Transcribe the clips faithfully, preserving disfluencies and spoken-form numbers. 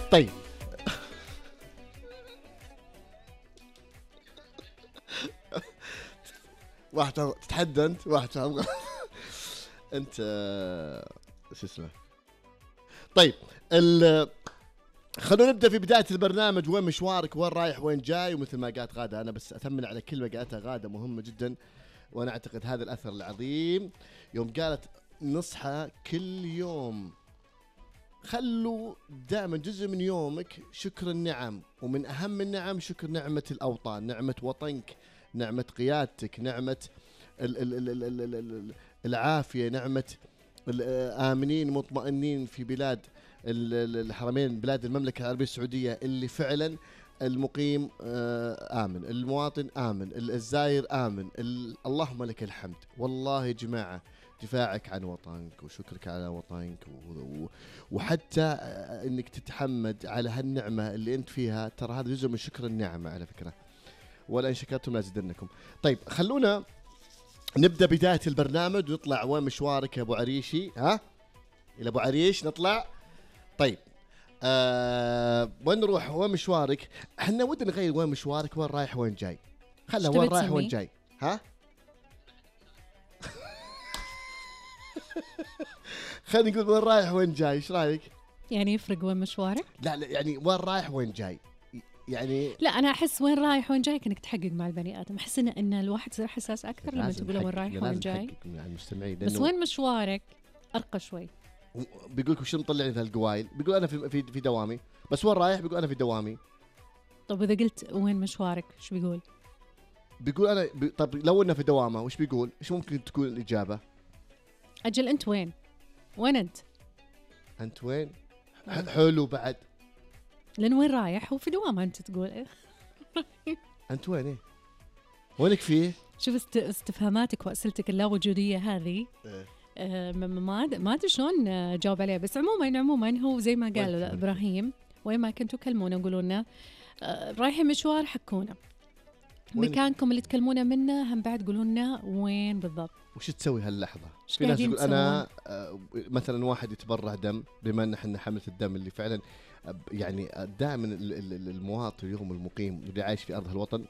طيب واحد تتحدى انت واحد انت شو اسمه. طيب خلونا نبدا في بدايه البرنامج. وين مشوارك؟ وين رايح؟ وين جاي؟ ومثل ما قالت غاده، انا بس اثمن على كلمه قالتها غاده مهمه جدا، وانا اعتقد هذا الاثر العظيم يوم قالت نصحى كل يوم. خلوا دائما جزء من يومك شكر النعم، ومن اهم النعم شكر نعمه الاوطان، نعمه وطنك، نعمه قيادتك، نعمه ال ال ال ال ال ال العافيه، نعمه الامنين مطمئنين في بلاد الحرمين، بلاد المملكه العربيه السعوديه، اللي فعلا المقيم آمن، المواطن آمن، الزائر آمن. اللهم لك الحمد. والله يا جماعة دفاعك عن وطنك وشكرك على وطنك وحتى انك تتحمد على هالنعمة اللي انت فيها، ترى هذا جزء من شكر النعمة على فكرة، ولا ان شكرتم لازيدنكم. طيب خلونا نبدأ بداية البرنامج ونطلع. وين مشوارك يا ابو عريشي؟ ها الى ابو عريش نطلع. طيب آه وين نروح؟ وين مشوارك؟ احنا ودنا نغير وين مشوارك، وين رايح وين جاي. خلها وين رايح وين جاي. ها خلينا نقول وين رايح وين جاي. ايش رايك؟ يعني يفرق وين مشوارك؟ لا لا يعني وين رايح وين جاي يعني. لا انا احس وين رايح وين جاي كأنك تحقق مع البني ادم. احس ان ان الواحد يصير حساس اكثر لما تقول وين رايح وين جاي. بس وين مشوارك ارقى شوي. بيقول لك وش مطلعني في القوايل؟ بيقول انا في في, في دوامي. بس وين رايح؟ بيقول انا في دوامي. طب اذا قلت وين مشوارك ايش بيقول؟ بيقول انا بي... طب لو انه في دوامه وش بيقول؟ ايش ممكن تكون الاجابه؟ اجل انت وين؟ وين انت؟ انت وين؟ حلو بعد. لان وين رايح وفي دوامه انت تقول. انت وين؟ ايه وينك فيه؟ شوف است... استفهاماتك واسئلتك اللاوجوديه هذه إيه؟ آه ما ما ادري شلون جاوب عليها. بس عموما عموما هو زي ما قال ابراهيم، وين ما كنتوا كلمونا قولوا لنا آه رايحين مشوار حكونا مكانكم اللي تكلمونا منه، هم بعد قولوا لنا وين بالضبط. وش تسوي هاللحظه؟ في ناس تقول انا آه مثلا واحد يتبرع دم، بما ان احنا حمله الدم اللي فعلا يعني دائما المواطن اليوم المقيم اللي عايش في ارض الوطن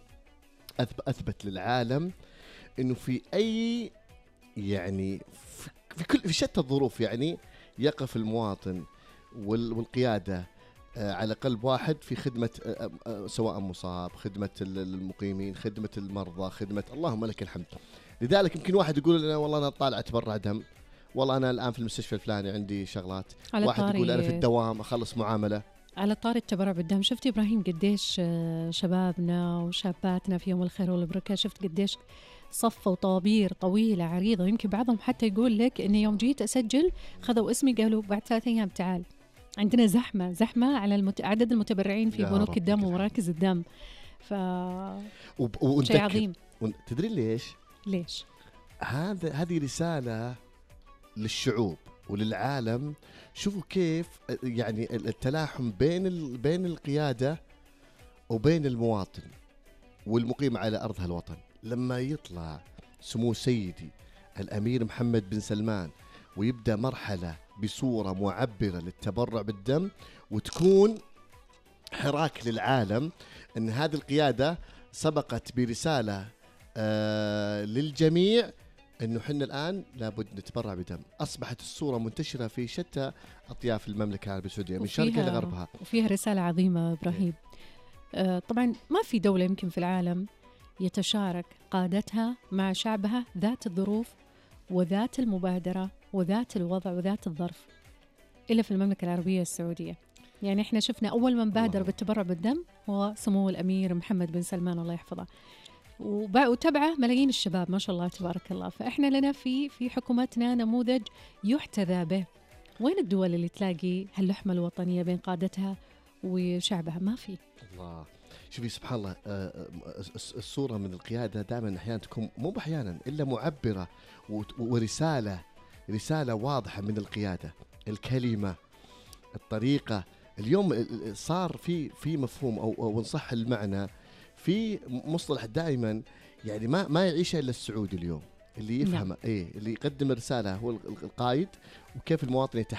اثبت للعالم انه في اي يعني في كل في شتى الظروف يعني يقف المواطن والقيادة على قلب واحد في خدمة سواء مصاب، خدمة المقيمين، خدمة المرضى، خدمة اللهم لك الحمد. لذلك يمكن واحد يقول لنا والله أنا طالع أتبرع دم، والله أنا الآن في المستشفى الفلاني عندي شغلات، واحد يقول أنا في الدوام أخلص معاملة. على طاري التبرع بالدم، شفت إبراهيم قديش شبابنا وشاباتنا في يوم الخير والبركة، شفت قديش صفة وطوابير طويلة عريضة. يمكن بعضهم حتى يقول لك إن يوم جيت أسجل خذوا اسمي قالوا بعد ثلاثة أيام تعال. عندنا زحمة زحمة على المت... عدد المتبرعين في بنوك الدم ومراكز الدم. ف وب... شيء عظيم. تدري ليش؟ ليش؟ هذا هذه رسالة للشعوب وللعالم. شوفوا كيف يعني التلاحم بين ال... بين القيادة وبين المواطن والمقيم على أرض هالوطن. لما يطلع سمو سيدي الأمير محمد بن سلمان ويبدأ مرحلة بصورة معبرة للتبرع بالدم، وتكون حراك للعالم أن هذه القيادة سبقت برسالة آه للجميع أنه حنا الآن لابد نتبرع بدم. أصبحت الصورة منتشرة في شتى أطياف المملكة العربية السعودية من شرقها لغربها، وفيها رسالة عظيمة إبراهيم. آه طبعا ما في دولة يمكن في العالم يتشارك قادتها مع شعبها ذات الظروف وذات المبادرة وذات الوضع وذات الظرف إلا في المملكة العربية السعودية. يعني إحنا شفنا أول من بادر بالتبرع بالدم هو سمو الأمير محمد بن سلمان الله يحفظه، وتبعه ملايين الشباب ما شاء الله تبارك الله. فإحنا لنا في في حكومتنا نموذج يحتذى به. وين الدول اللي تلاقي هاللحمة الوطنية بين قادتها وشعبها؟ ما في. الله شوفي سبحان الله الصورة من القيادة دائما أحيانا تكون مو أحيانا إلا معبرة ورسالة رسالة واضحة من القيادة. الكلمة، الطريقة. اليوم صار في في مفهوم أو أو نصح المعنى في مصطلح دائما يعني ما ما يعيشه إلا السعودي اليوم اللي يفهم. إيه اللي يقدم الرسالة هو القائد، وكيف المواطن